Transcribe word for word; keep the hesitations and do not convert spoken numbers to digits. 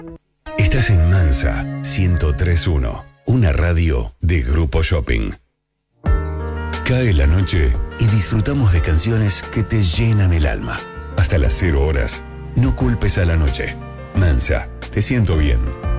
Estás en Mansa ciento tres punto uno, una radio de Grupo Shopping. Cae la noche y disfrutamos de canciones que te llenan el alma. Hasta las cero horas, no culpes a la noche. Mansa, te siento bien.